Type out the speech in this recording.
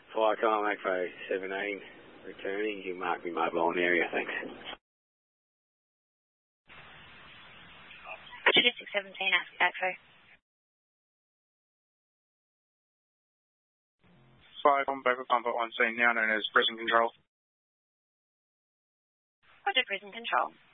Fly time, Echo 17, returning. You mark me mobile in the area, thanks. 2617, Echo. Fly on Bravo Comfort 1 scene, now known as prison control. Roger, prison control.